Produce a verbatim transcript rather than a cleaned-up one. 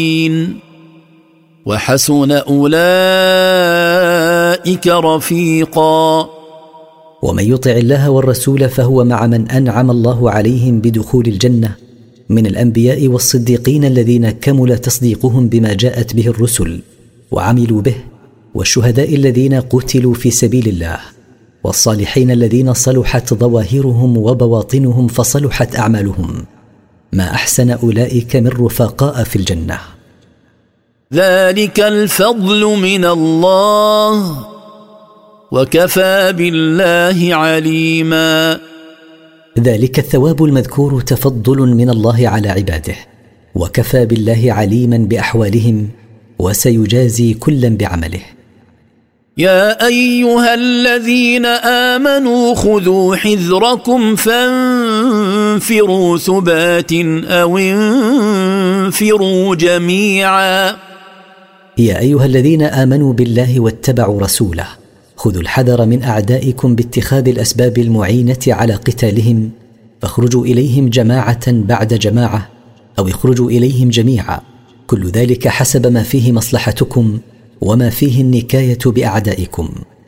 وحسن أولئك رفيقا. ومن يطع الله والرسول فهو مع من أنعم الله عليهم بدخول الجنة من الأنبياء والصديقين الذين كمل تصديقهم بما جاءت به الرسل وعملوا به، والشهداء الذين قتلوا في سبيل الله، والصالحين الذين صلحت ظواهرهم وبواطنهم فصلحت أعمالهم. ما أحسن أولئك من رفقاء في الجنة. ذلك الفضل من الله وكفى بالله عليما. ذلك الثواب المذكور تفضل من الله على عباده، وكفى بالله عليما بأحوالهم، وسيجازي كلا بعمله. يا أيها الذين آمنوا خذوا حذركم فانفروا ثبات أو انفروا جميعا. يا أيها الذين آمنوا بالله واتبعوا رسوله، خذوا الحذر من أعدائكم باتخاذ الأسباب المعينة على قتالهم، فاخرجوا إليهم جماعة بعد جماعة، أو اخرجوا إليهم جميعا، كل ذلك حسب ما فيه مصلحتكم وما فيه النكاية بأعدائكم.